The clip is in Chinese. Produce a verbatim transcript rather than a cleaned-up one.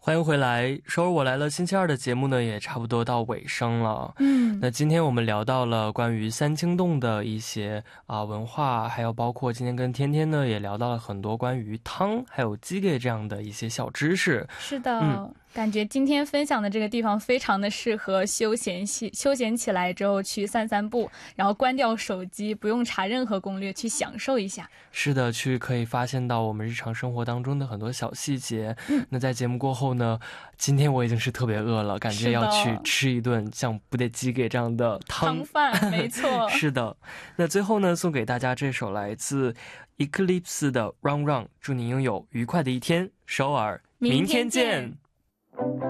欢迎回来，首尔我来了星期二的节目呢也差不多到尾声了。 嗯， 那今天我们聊到了关于三清洞的一些啊、文化，还有包括今天跟天天呢也聊到了很多关于汤还有鸡给这样的一些小知识。 是的、 嗯感觉今天分享的这个地方非常的适合休闲起休闲起来之后去散散步，然后关掉手机，不用查任何攻略，去享受一下。 是的，去可以发现到我们日常生活当中的很多小细节。那在节目过后呢，今天我已经是特别饿了，感觉要去吃一顿像不得鸡给这样的汤汤饭，没错。 是的，那最后呢，送给大家这首来自 Eclipse 的 Run Run， 祝您拥有愉快的一天，首尔，明天见。